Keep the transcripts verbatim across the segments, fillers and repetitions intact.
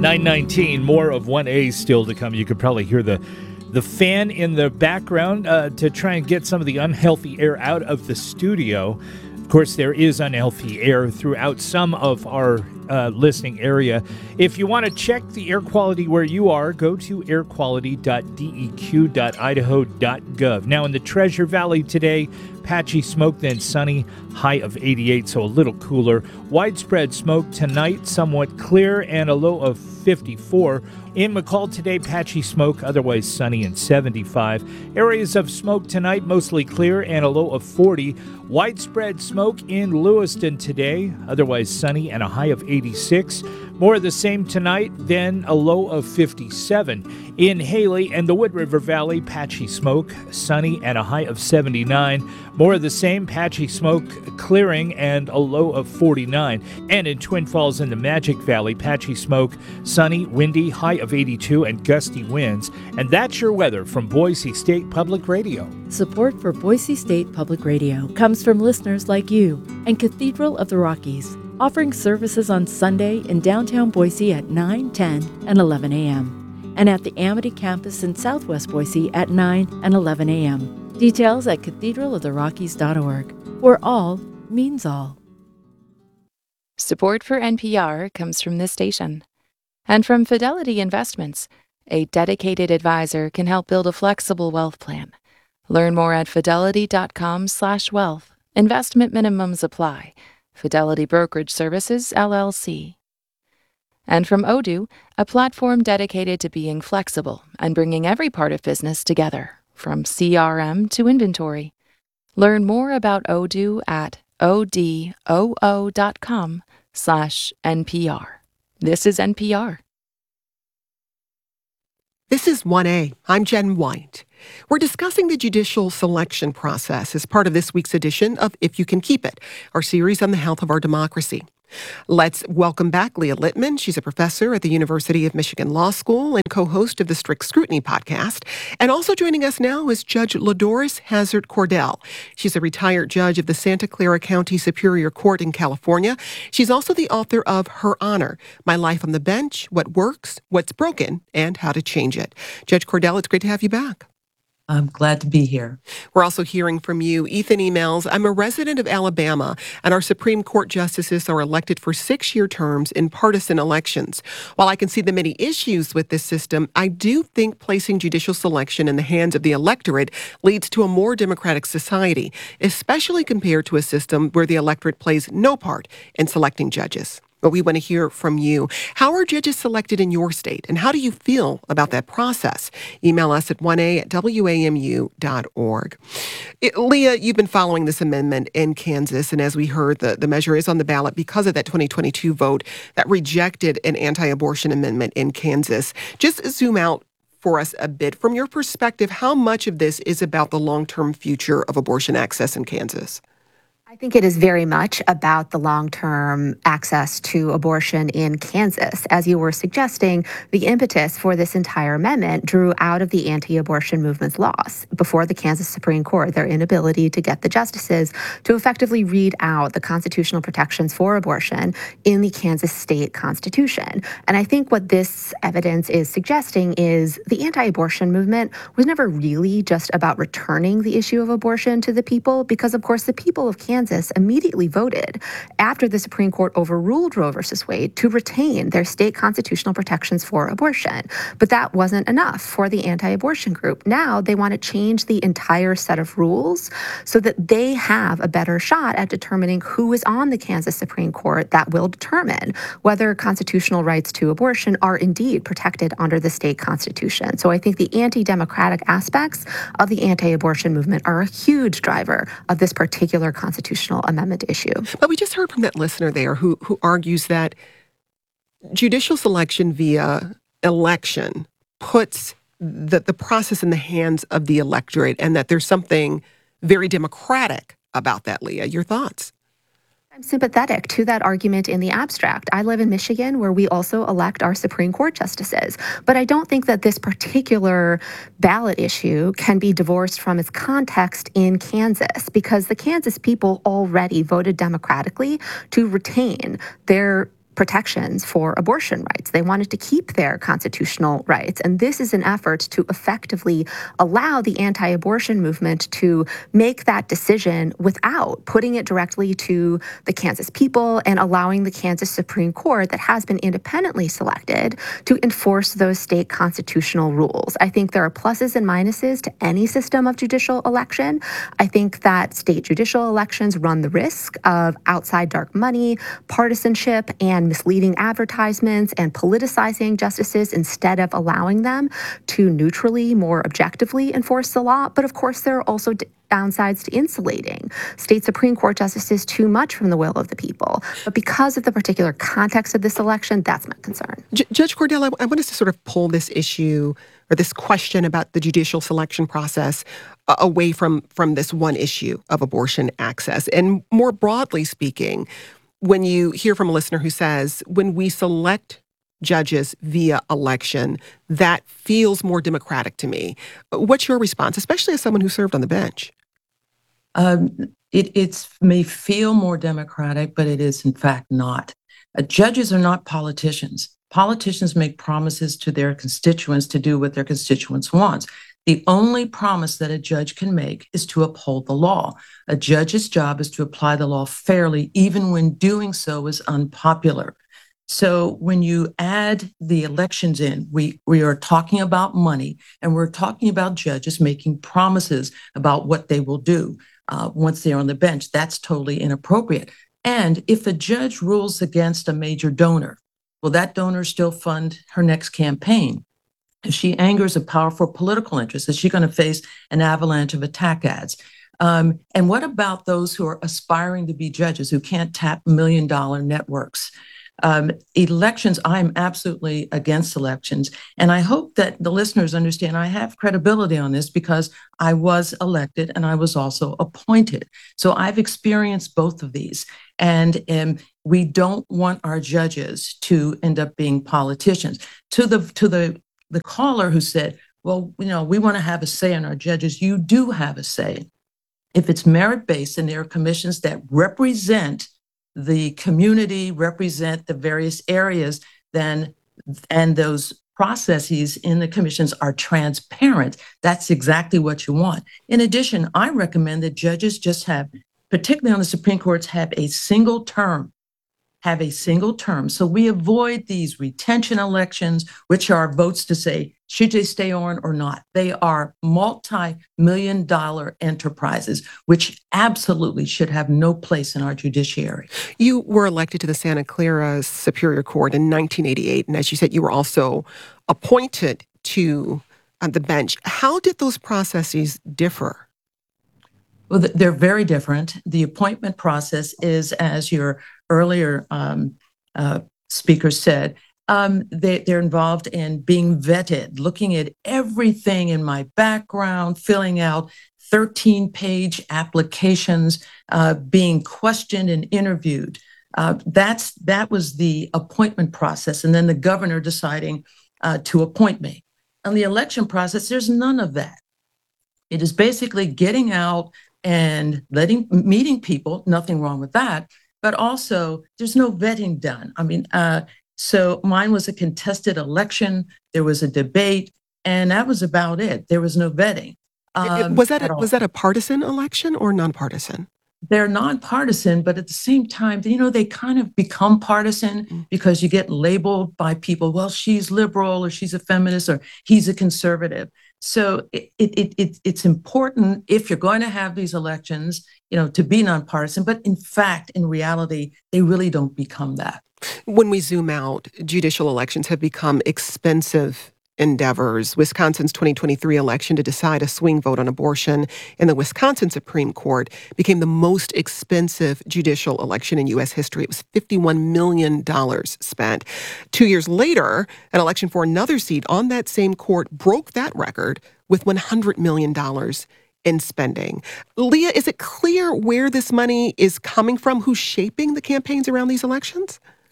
nine nineteen, more of one A still to come. You could probably hear the the fan in the background uh, to try and get some of the unhealthy air out of the studio. Of course, there is unhealthy air throughout some of our uh, listening area. If you want to check the air quality where you are, go to air quality dot d e q dot idaho dot gov. Now, in the Treasure Valley today, patchy smoke, then sunny, high of eighty-eight, so a little cooler. Widespread smoke tonight, somewhat clear, and a low of fifty-four. In McCall today, patchy smoke, otherwise sunny and seventy-five. Areas of smoke tonight, mostly clear, and a low of forty. Widespread smoke in Lewiston today, otherwise sunny and a high of eighty-six. More of the same tonight, then a low of fifty-seven. In Haley and the Wood River Valley, patchy smoke, sunny and a high of seventy-nine. More of the same, patchy smoke clearing and a low of forty-nine. And in Twin Falls in the Magic Valley, patchy smoke, sunny, windy, high of eighty-two, and gusty winds. And that's your weather from Boise State Public Radio. Support for Boise State Public Radio comes from listeners like you and Cathedral of the Rockies, offering services on Sunday in downtown Boise at nine, ten, and eleven a.m. and at the Amity campus in southwest Boise at nine and eleven a.m. Details at cathedral of the rockies dot org, where all means all. Support for N P R comes from this station and from Fidelity Investments. A dedicated advisor can help build a flexible wealth plan. Learn more at fidelity dot com slash wealth. Investment minimums apply. Fidelity Brokerage Services, L L C. And from Odoo, a platform dedicated to being flexible and bringing every part of business together, from C R M to inventory. Learn more about Odoo at odoo dot com slash N P R. This is N P R. This is one A. I'm Jen White. We're discussing the judicial selection process as part of this week's edition of If You Can Keep It, our series on the health of our democracy. Let's welcome back Leah Littman. She's a professor at the University of Michigan Law School and co-host of the Strict Scrutiny podcast. And also joining us now is Judge LaDoris Hazard Cordell. She's a retired judge of the Santa Clara County Superior Court in California. She's also the author of Her Honor, My Life on the Bench, What Works, What's Broken, and How to Change It. Judge Cordell, it's great to have you back. I'm glad to be here. We're also hearing from you. Ethan emails, I'm a resident of Alabama, and our Supreme Court justices are elected for six-year terms in partisan elections. While I can see the many issues with this system, I do think placing judicial selection in the hands of the electorate leads to a more democratic society, especially compared to a system where the electorate plays no part in selecting judges. But we want to hear from you. How are judges selected in your state, and how do you feel about that process? Email us at one a at w a m u dot org. It, Leah, you've been following this amendment in Kansas, and as we heard, the, the measure is on the ballot because of that twenty twenty-two vote that rejected an anti-abortion amendment in Kansas. Just zoom out for us a bit. From your perspective, how much of this is about the long-term future of abortion access in Kansas? I think it is very much about the long-term access to abortion in Kansas. As you were suggesting, the impetus for this entire amendment drew out of the anti-abortion movement's loss before the Kansas Supreme Court, their inability to get the justices to effectively read out the constitutional protections for abortion in the Kansas state constitution. And I think what this evidence is suggesting is the anti-abortion movement was never really just about returning the issue of abortion to the people, because, of course, the people of Kansas Kansas immediately voted after the Supreme Court overruled Roe versus Wade to retain their state constitutional protections for abortion. But that wasn't enough for the anti-abortion group. Now they want to change the entire set of rules so that they have a better shot at determining who is on the Kansas Supreme Court that will determine whether constitutional rights to abortion are indeed protected under the state constitution. So I think the anti-democratic aspects of the anti-abortion movement are a huge driver of this particular constitutional amendment issue. But we just heard from that listener there who who argues that judicial selection via election puts the, the process in the hands of the electorate, and that there's something very democratic about that, Leah. Your thoughts? I'm sympathetic to that argument in the abstract. I live in Michigan, where we also elect our Supreme Court justices. But I don't think that this particular ballot issue can be divorced from its context in Kansas, because the Kansas people already voted democratically to retain their protections for abortion rights. They wanted to keep their constitutional rights. And this is an effort to effectively allow the anti-abortion movement to make that decision without putting it directly to the Kansas people and allowing the Kansas Supreme Court, that has been independently selected, to enforce those state constitutional rules. I think there are pluses and minuses to any system of judicial election. I think that state judicial elections run the risk of outside dark money, partisanship, and misleading advertisements and politicizing justices instead of allowing them to neutrally, more objectively enforce the law. But of course, there are also d- downsides to insulating state Supreme Court justices too much from the will of the people. But because of the particular context of this election, that's my concern. J- Judge Cordell, I, I want us to sort of pull this issue or this question about the judicial selection process uh, away from, from this one issue of abortion access. And more broadly speaking, when you hear from a listener who says, when we select judges via election, that feels more democratic to me. What's your response, especially as someone who served on the bench? Um, it it's, may feel more democratic, but it is in fact not. Uh, judges are not politicians. Politicians make promises to their constituents to do what their constituents want. The only promise that a judge can make is to uphold the law. A judge's job is to apply the law fairly, even when doing so is unpopular. So when you add the elections in, we, we are talking about money, and we're talking about judges making promises about what they will do uh, once they're on the bench. That's totally inappropriate. And if a judge rules against a major donor, will that donor still fund her next campaign? If she angers a powerful political interest, is she going to face an avalanche of attack ads? Um, and what about those who are aspiring to be judges who can't tap million dollar networks? Um, elections, I'm absolutely against elections. And I hope that the listeners understand I have credibility on this because I was elected and I was also appointed. So I've experienced both of these. And um, we don't want our judges to end up being politicians. To the to the the caller who said, well, you know, we want to have a say on our judges. You do have a say. If it's merit-based and there are commissions that represent the community, represent the various areas, then, and those processes in the commissions are transparent, that's exactly what you want. In addition, I recommend that judges just have, particularly on the Supreme Courts, have a single term. have a single term. So we avoid these retention elections, which are votes to say, should they stay on or not? They are multi-million dollar enterprises, which absolutely should have no place in our judiciary. You were elected to the Santa Clara Superior Court in nineteen eighty-eight. And as you said, you were also appointed to uh, the bench. How did those processes differ? Well, they're very different. The appointment process is, as your earlier um, uh, speaker said, um, they, they're involved in being vetted, looking at everything in my background, filling out thirteen page applications, uh, being questioned and interviewed. Uh, that's that was the appointment process, and then the governor deciding uh, to appoint me. On the election process, there's none of that. It is basically getting out and letting meeting people, nothing wrong with that, but also there's no vetting done. I mean, uh, so mine was a contested election. There was a debate, and that was about it. There was no vetting. Um, was that a, was that a partisan election or nonpartisan? They're nonpartisan, but at the same time, you know, they kind of become partisan mm. because you get labeled by people. Well, she's liberal, or she's a feminist, or he's a conservative. So it, it, it, it's important, if you're going to have these elections, you know, to be nonpartisan. But in fact, in reality, they really don't become that. When we zoom out, judicial elections have become expensive endeavors. Wisconsin's twenty twenty-three election to decide a swing vote on abortion in the Wisconsin Supreme Court became the most expensive judicial election in U S history. It was fifty-one million dollars spent. Two years later, an election for another seat on that same court broke that record with one hundred million dollars in spending. Leah, is it clear where this money is coming from? Who's shaping the campaigns around these elections?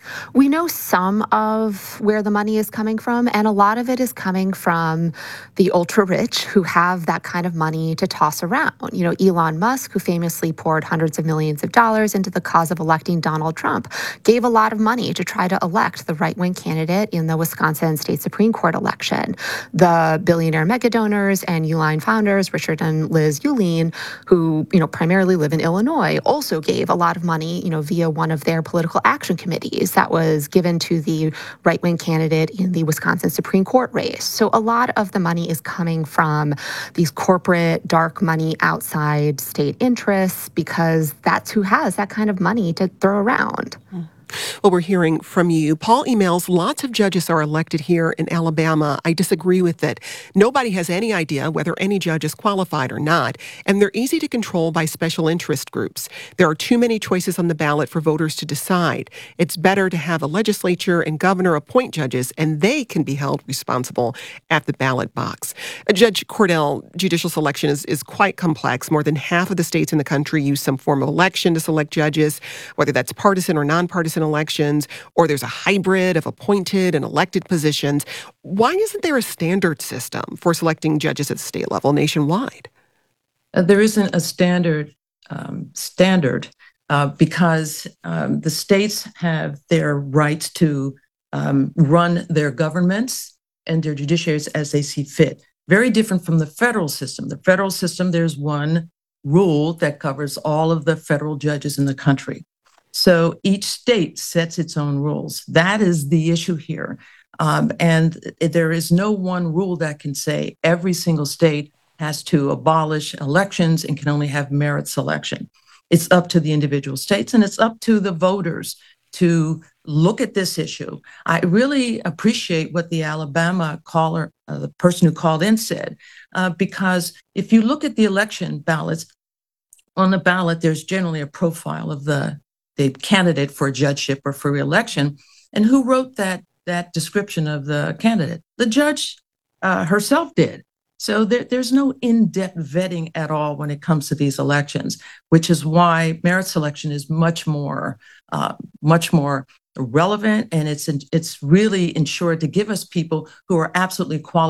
We know some of where the money is coming from, and a lot of it is coming from the ultra rich who have that kind of money to toss around. You know, Elon Musk, who famously poured hundreds of millions of dollars into the cause of electing Donald Trump, gave a lot of money to try to elect the right wing candidate in the Wisconsin State Supreme Court election. The billionaire mega donors and Uline founders, Richard and Liz Uline, who, you know, primarily live in Illinois, also gave a lot of money, you know, via one of their political action committees that was given to the right-wing candidate in the Wisconsin Supreme Court race. So a lot of the money is coming from these corporate dark money outside state interests because that's who has that kind of money to throw around. Well, we're hearing from you. Paul emails, lots of judges are elected here in Alabama. I disagree with it. Nobody has any idea whether any judge is qualified or not, and they're easy to control by special interest groups. There are too many choices on the ballot for voters to decide. It's better to have a legislature and governor appoint judges, and they can be held responsible at the ballot box. Uh, Judge Cordell, judicial selection is, is quite complex. More than half of the states in the country use some form of election to select judges, whether that's partisan or nonpartisan elections, or there's a hybrid of appointed and elected positions. Why isn't there a standard system for selecting judges at the state level nationwide? Uh, there isn't a standard um, standard uh, because um, the states have their rights to um, run their governments and their judiciaries as they see fit. Very different from the federal system. The federal system, there's one rule that covers all of the federal judges in the country. So each state sets its own rules. That is the issue here. Um, and there is no one rule that can say every single state has to abolish elections and can only have merit selection. It's up to the individual states, and it's up to the voters to look at this issue. I really appreciate what the Alabama caller, uh, the person who called in said, uh, because if you look at the election ballots, on the ballot, there's generally a profile of the the candidate for a judgeship or for re-election. And who wrote that that description of the candidate? The judge uh, herself did. So there, there's no in-depth vetting at all when it comes to these elections, which is why merit selection is much more, uh, much more relevant, and it's it's really ensured to give us people who are absolutely qualified